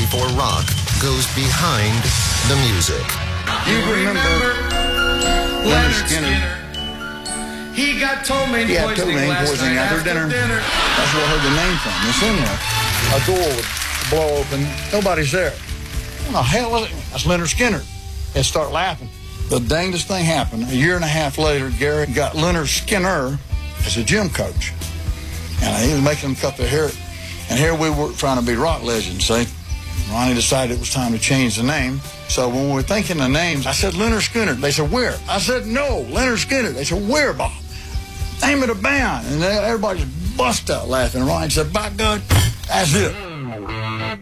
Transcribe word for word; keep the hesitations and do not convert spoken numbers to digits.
ninety-four Rock goes behind the music. You remember Leonard Skinner? He got ptomaine He had poisoning ptomaine last poisoning night after dinner. dinner. That's where I heard the name from. It's in there. A door would blow open. Nobody's there. What the hell is it? That's Leonard Skinner. They start laughing. The dangest thing happened. A year and a half later, Gary got Leonard Skinner as a gym coach. And he was making them cut their hair. And here we were trying to be rock legends, see? Ronnie decided it was time to change the name. So when we were thinking of names, I said, Leonard Skinner. They said, where? I said, no, Leonard Skinner. They said, where, Bob? Name of the band. And everybody just bust out laughing. Ronnie said, by God, that's it.